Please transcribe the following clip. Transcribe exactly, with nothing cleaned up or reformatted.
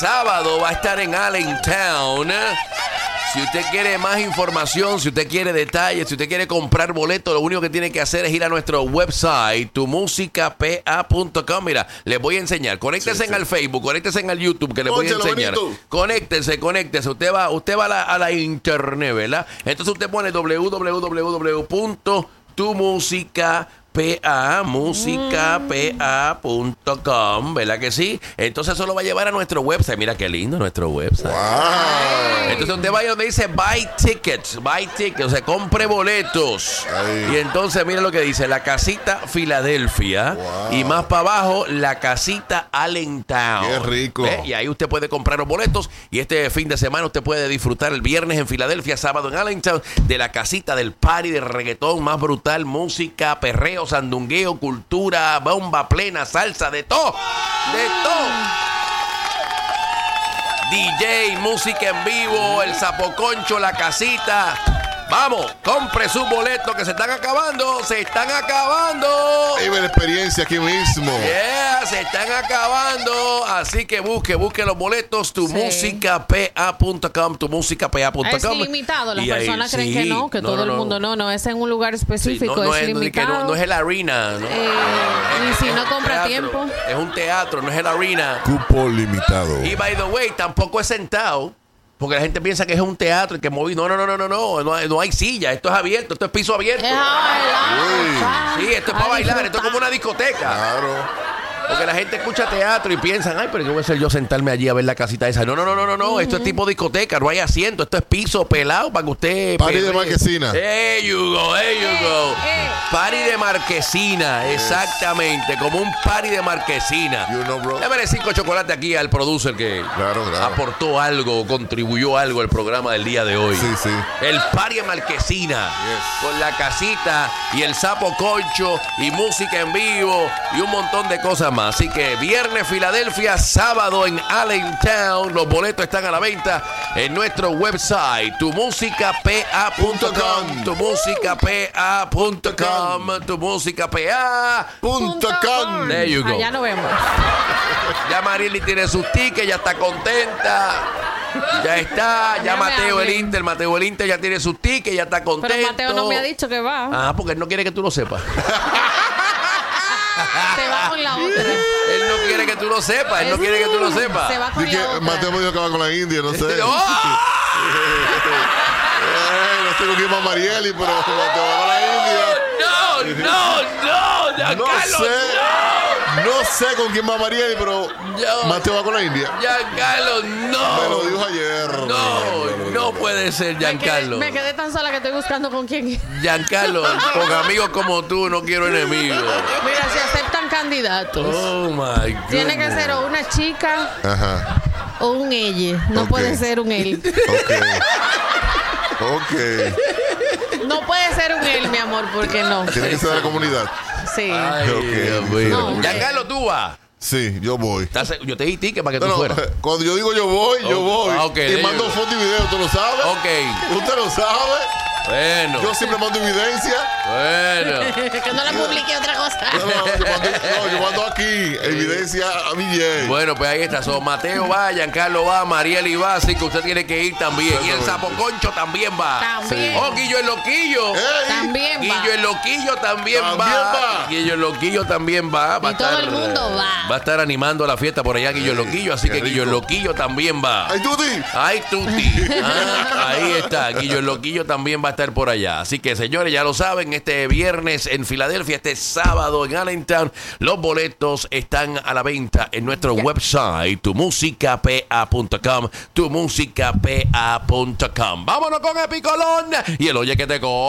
sábado va a estar en Allentown. Si usted quiere más información, si usted quiere detalles, si usted quiere comprar boletos, lo único que tiene que hacer es ir a nuestro website, tu música p a punto com. Mira, les voy a enseñar. Conéctense sí, en sí. el Facebook, conéctense en el YouTube, que les voy a enseñar. Bonito. Conéctense, conéctense. Usted va, usted va a la, a la internet, ¿verdad? Entonces usted pone w w w punto tu música P A, música P A punto com, ¿verdad que sí? Entonces eso lo va a llevar a nuestro website. Mira qué lindo nuestro website. Wow. Entonces usted vaya donde dice buy tickets, buy tickets, o sea, compre boletos. Ay. Y entonces mira lo que dice, la casita Filadelfia. Wow. Y más para abajo, la casita Allentown. Qué rico. ¿Eh? Y ahí usted puede comprar los boletos y este fin de semana usted puede disfrutar el viernes en Filadelfia, sábado en Allentown, de la casita del party de reggaetón más brutal, música, perreo, sandungueo, cultura, bomba plena, salsa, de todo, de todo. D J, música en vivo, el Sapoconcho, la casita. Vamos, compre sus boletos que se están acabando, se están acabando. Vive la experiencia aquí mismo. Yeah, se están acabando. Así que busque, busque los boletos, tu música p a punto com, tu música p a punto com. Es limitado, las y personas ahí, creen sí, que no, que no, todo no, el mundo no, no, es en un lugar específico, sí, no, no es, es limitado. No, no es el arena, ¿no? Eh, y si no compra tiempo. Es un teatro, no es el arena. Cupo limitado. Y by the way, tampoco es sentado. Porque la gente piensa que es un teatro y que moví. No, no, no, no, no, no, no hay, no hay silla. Esto es abierto, esto es piso abierto. Es sí, esto es para bailar, esto es como una discoteca. Claro. Porque la gente escucha teatro y piensan, ay, pero ¿qué voy a hacer yo sentarme allí a ver la casita esa? No, no, no, no, no, no. Uh-huh. Esto es tipo discoteca, no hay asiento, esto es piso pelado para que usted... Party de marquesina. There you go, there you go. Party de marquesina, yes. Exactamente, como un party de marquesina. You know, bro. Déjame cinco chocolates aquí al producer que claro, claro. aportó algo, contribuyó algo al programa del día de hoy. Sí, sí. El party de marquesina, yes. Con la casita y el Sapoconcho y música en vivo y un montón de cosas más. Así que viernes Filadelfia, sábado en Allentown. Los boletos están a la venta en nuestro website, tu música p a punto com, tu música p a punto com, tu música p a punto com. There you go. Allá nos vemos. Ya Marieli tiene sus tickets, ya está contenta. Ya está, ya, ya Mateo el Inter, Mateo el Inter ya tiene sus tickets, ya está contento. Pero Mateo no me ha dicho que va. Ah, porque él no quiere que tú lo sepas. Se va con la otra. Él no quiere que tú lo sepas. Él no quiere que tú lo sepas. Se va con y la que otra. Mateo me dijo que va con la India, no sé. ¡Oh! eh, no sé con quién va Marieli, pero Mateo va con la India. No, no, no, no, no Carlos, sé. no. No sé con quién va Marieli, pero Yo, Mateo va con la India. Giancarlo, no. Me lo dijo ayer. No, no, no puede ser, Giancarlo. Me, me quedé tan sola que estoy buscando con quién. Giancarlo, con amigos como tú no quiero enemigos. Mira, si aceptan candidatos. Oh, my God. Tiene que ser o una chica Ajá. o un ella. No okay. puede ser un él. Ok. Ok. No puede ser un él, mi amor, porque no. Tiene que ser de la comunidad. Sí. Ay, okay. No, Giancarlo, ¿tú vas? Sí, yo voy. Yo te di ticket para que no, tú no, fueras. Cuando yo digo yo voy, yo oh, voy. Ah, okay, y mando foto y video, ¿tú lo sabes? Ok. ¿Usted lo sabe? Bueno. Yo siempre mando evidencia. Bueno. Que no le publique otra cosa. No, no, yo mando, no, yo mando aquí evidencia a mi Jay. Bueno, pues ahí está. So, Mateo va, Giancarlo va, Marieli va, así que usted tiene que ir también. Y el Sapoconcho también va. También. Oh, Guillo el Loquillo. Ey. También va. Guillo el Loquillo también, también va. va. Guillo el Loquillo también va. va y todo estar, el mundo va. Va a estar animando la fiesta por allá, Guillo el Loquillo. Así que rico. Guillo el Loquillo también va. ¡Ay, Tuti! ¡Ay, Tuti! Ah, ahí está. Guillo el Loquillo también va a estar por allá. Así que, señores, ya lo saben, este viernes en Filadelfia, este sábado en Allentown, los boletos están a la venta en nuestro yeah. website, tu música p a punto com, tu música p a punto com. Vámonos con Epicolón y el Oye que te co